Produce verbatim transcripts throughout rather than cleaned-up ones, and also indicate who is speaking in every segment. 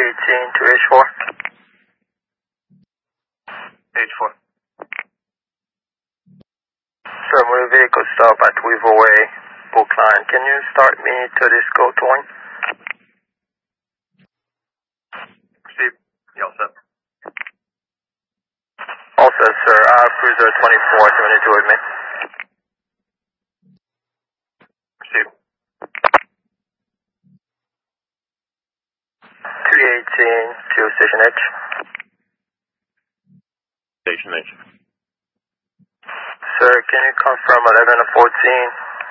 Speaker 1: eighteen to H four.
Speaker 2: H four.
Speaker 1: Sir, motor vehicle stop at Weaver Way, Brookline. Can you start me to this go towing?
Speaker 2: Proceed. You all set?
Speaker 1: All set, sir. I have Cruiser twenty-four, seventy-two with me.
Speaker 2: Proceed.
Speaker 1: three eighteen to Station H.
Speaker 2: Station H.
Speaker 1: Sir, can you confirm eleven to fourteen?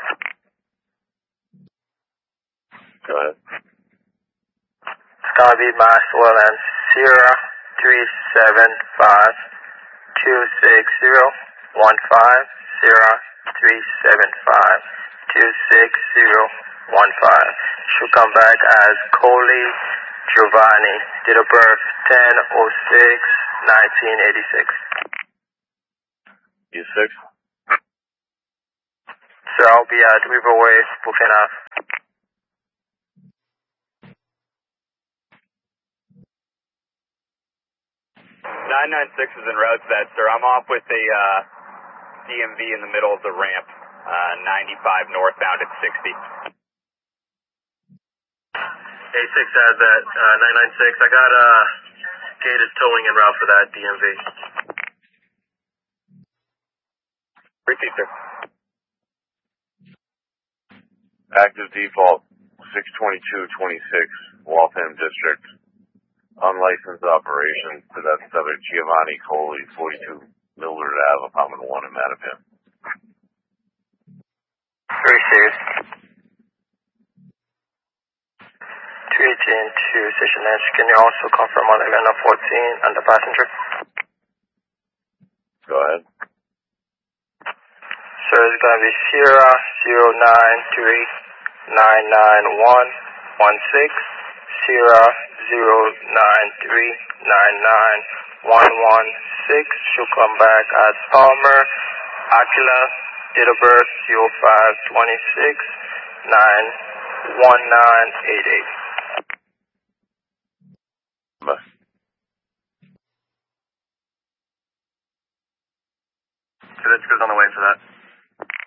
Speaker 2: Go ahead.
Speaker 1: It's gonna be Maxwell and Sierra three seven five two six zero one five Sierra three seven five two six zero one five. Should come back as Coley Giovanni, date of birth ten oh six nineteen eighty-six.
Speaker 2: You six?
Speaker 1: Sir, I'll be at Weaver Way, Brooklyn Ave.
Speaker 3: nine nine six is en route to that, sir. I'm off with a uh, D M V in the middle of the ramp, uh, ninety-five northbound at sixty.
Speaker 2: A six has that, uh, nine nine six. I got, uh, gated towing en route for that D M V.
Speaker 3: Repeat, sir.
Speaker 4: Active default, six twenty-two twenty-six, Waltham District. Unlicensed operation to that subject, Giovanni Coley, forty-two Mildred Ave, apartment one in Mattapan.
Speaker 1: Received. two eighteen to Station H. Can you also confirm on eleven to fourteen and the passenger?
Speaker 4: Go ahead.
Speaker 1: Sir, it's going to be Sierra zero nine three nine nine one one six, Sierra zero nine three nine nine one one six. Should come back as Palmer Aquila, date of birth zero five twenty-six nine one nine eight eight.
Speaker 4: Bye.
Speaker 2: So that's good on the way for that.